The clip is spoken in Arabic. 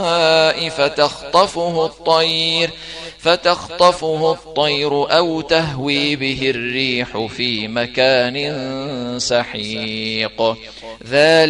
فتخطفه الطير أو تهوي به الريح في مكان سحيق. ذلك